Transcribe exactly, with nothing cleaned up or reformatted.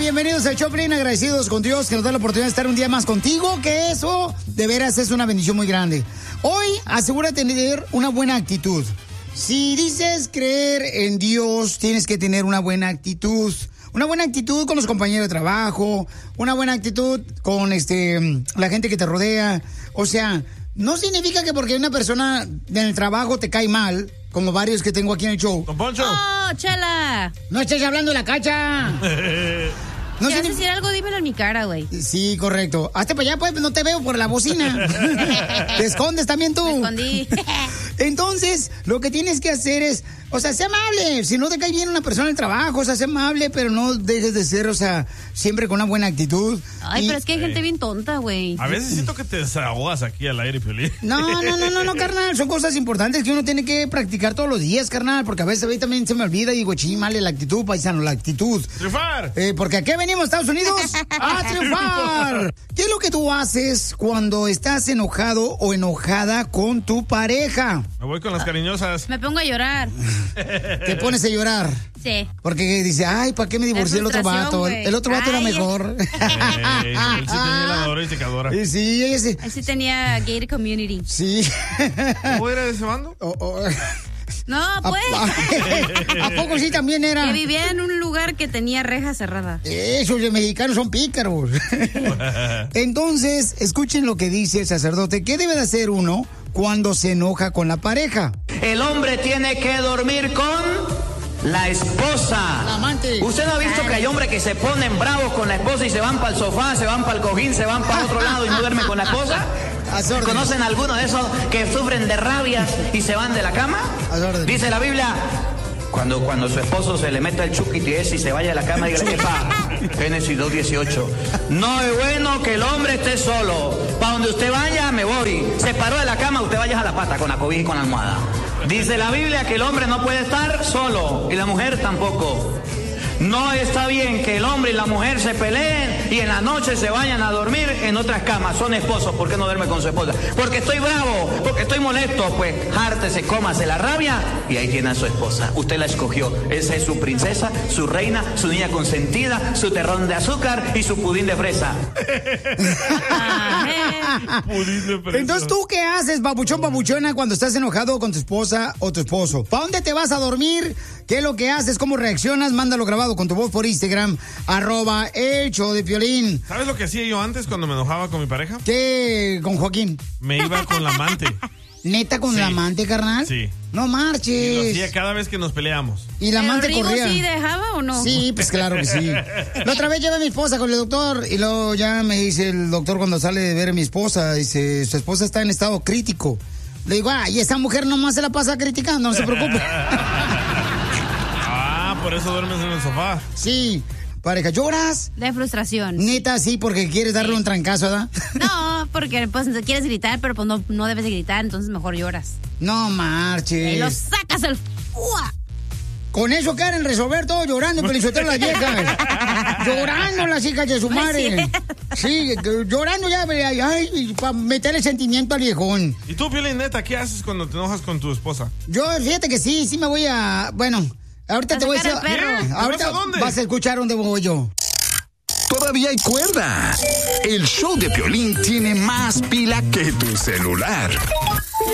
bienvenidos al show, bien agradecidos con Dios que nos da la oportunidad de estar un día más contigo, que eso de veras es una bendición muy grande. Hoy asegúrate de tener una buena actitud. Si dices creer en Dios, tienes que tener una buena actitud. Una buena actitud con los compañeros de trabajo, una buena actitud con este la gente que te rodea. O sea, no significa que porque una persona en el trabajo te cae mal, como varios que tengo aquí en el show. ¡Don Poncho! ¡Oh, Chela! No estés hablando de la cacha. No si vas a decir algo, dímelo en mi cara, güey. Sí, correcto. Hazte para allá, pues, no te veo por la bocina. Te escondes también tú. Me escondí. Entonces, lo que tienes que hacer es, o sea, sé amable. Si no te cae bien una persona en el trabajo, o sea, sé amable, pero no dejes de ser, o sea, siempre con una buena actitud. Ay, y... pero es que hay gente bien tonta, güey. A veces siento que te desahogas aquí al aire, Piolín. No, no, no, no, no, carnal. Son cosas importantes que uno tiene que practicar todos los días, carnal. Porque a veces a mí también se me olvida y digo, chimale, la actitud, paisano, la actitud. ¡Triunfar! Eh, porque ¿a qué venimos, Estados Unidos? ¡A triunfar! ¿Qué es lo que tú haces cuando estás enojado o enojada con tu pareja? Me voy con las cariñosas. Me pongo a llorar. Te pones a llorar. Sí. Porque dice, ay, ¿para qué me divorcié del otro vato? El, el otro vato ay, era mejor. Ey, él sí tenía lavadora y secadora. Y sí, ella sí. Él sí tenía gated community. Sí. ¿Cómo era de ese bando? Oh, oh. No, pues. ¿A, ¿A poco sí también era? Que vivía en un lugar que tenía reja cerrada. Esos de mexicanos son pícaros. Entonces, escuchen lo que dice el sacerdote. ¿Qué debe de hacer uno cuando se enoja con la pareja? El hombre tiene que dormir con la esposa. La amante. ¿Usted no ha visto que hay hombres que se ponen bravos con la esposa y se van para el sofá, se van para el cojín, se van para otro lado y no duermen con la esposa? ¿Conocen alguno de esos que sufren de rabias y se van de la cama? Dice la Biblia, cuando, cuando su esposo se le meta el chuquiti ese y se vaya de la cama, dígale, epa, Génesis dos dieciocho, no es bueno que el hombre esté solo. Para donde usted vaya, me voy. Se paró de la cama, usted vaya a la pata con la cobija y con la almohada. Dice la Biblia que el hombre no puede estar solo y la mujer tampoco. No está bien que el hombre y la mujer se peleen y en la noche se vayan a dormir en otras camas. Son esposos, ¿por qué no duerme con su esposa? Porque estoy bravo, porque estoy molesto. Pues jártese, cómase la rabia y ahí tiene a su esposa. Usted la escogió. Esa es su princesa, su reina, su niña consentida, su terrón de azúcar y su pudín de fresa. Pudín de fresa. Entonces, ¿tú qué haces, papuchón, papuchona, cuando estás enojado con tu esposa o tu esposo? ¿Para dónde te vas a dormir? ¿Qué es lo que haces? ¿Cómo reaccionas? Mándalo grabado con tu voz por Instagram, arroba el show de Piolín. ¿Sabes lo que hacía yo antes cuando me enojaba con mi pareja? ¿Qué? ¿Con Joaquín? Me iba con la amante. ¿Neta con Sí. la amante, carnal? Sí. No marches. Y lo hacía cada vez que nos peleamos. Y la ¿Pero amante Rigo corría. sí dejaba o no? Sí, pues claro que sí. La otra vez llevé a mi esposa con el doctor y luego ya me dice el doctor cuando sale de ver a mi esposa, dice, su esposa está en estado crítico. Le digo, ay, esa mujer nomás se la pasa criticando, no se preocupe. Ah, por eso duermes en el sofá. Sí, pareja, ¿lloras? De frustración. Neta, sí, porque quieres darle un trancazo, ¿verdad? No, porque pues quieres gritar, pero pues no, no debes de gritar, entonces mejor lloras. No marches. Y lo sacas el... ¡Fua! Con eso quieren resolver todo llorando, pelizotero las viejas. Llorando las hijas de su No es madre. Sí, llorando ya, ay, ay, para meterle sentimiento al viejón. ¿Y tú, Piolín, neta, qué haces cuando te enojas con tu esposa? Yo, fíjate que sí, sí me voy a... Bueno, ahorita ¿A te voy a sacar decir... al perro? ¿Qué? Ahorita ¿Vas a dónde? vas a escuchar dónde voy yo. Todavía hay cuerda. El show de Piolín tiene más pila que tu celular.